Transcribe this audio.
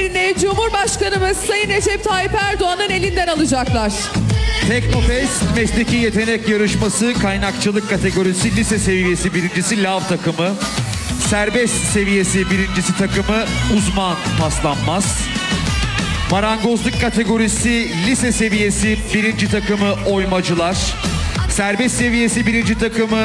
ödüllerini Cumhurbaşkanımız Sayın Recep Tayyip Erdoğan'ın elinden alacaklar. Teknofest Mesleki Yetenek Yarışması kaynakçılık kategorisi lise seviyesi birincisi Lav takımı. Serbest seviyesi birincisi takımı Uzman Paslanmaz. Marangozluk kategorisi lise seviyesi birinci takımı Oymacılar. Serbest seviyesi birinci takımı